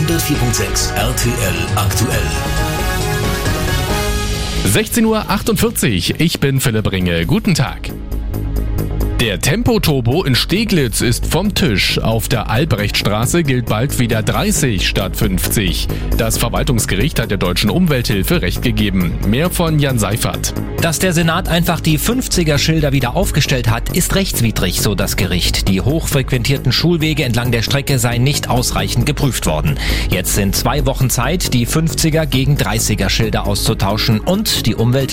104.6 RTL aktuell. 16:48 Uhr, ich bin Philipp Ringe. Guten Tag. Der Tempo-Turbo in Steglitz ist vom Tisch. Auf der Albrechtstraße gilt bald wieder 30 statt 50. Das Verwaltungsgericht hat der Deutschen Umwelthilfe Recht gegeben. Mehr von Jan Seifert. Dass der Senat einfach die 50er-Schilder wieder aufgestellt hat, ist rechtswidrig, so das Gericht. Die hochfrequentierten Schulwege entlang der Strecke seien nicht ausreichend geprüft worden. Jetzt sind 2 Wochen Zeit, die 50er gegen 30er-Schilder auszutauschen und die Umwelt